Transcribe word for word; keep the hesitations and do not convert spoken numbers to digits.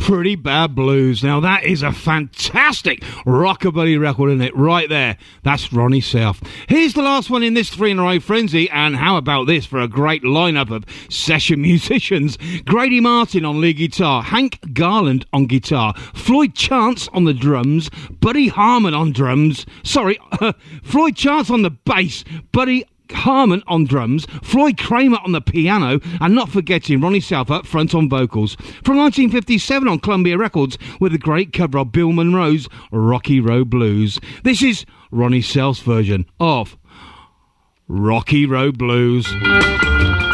Pretty Bad Blues. Now that is a fantastic rockabilly record, isn't it? Right there. That's Ronnie South. Here's the last one in this three in a row frenzy, and how about this for a great lineup of session musicians? Grady Martin on lead guitar, Hank Garland on guitar, Floyd Chance on the drums, Buddy Harman on drums, sorry, uh, Floyd Chance on the bass, Buddy Harman on drums, Floyd Kramer on the piano, and not forgetting Ronnie South up front on vocals. From nineteen fifty-seven on Columbia Records with a great cover of Bill Monroe's Rocky Road Blues. This is Ronnie South's version of Rocky Road Blues.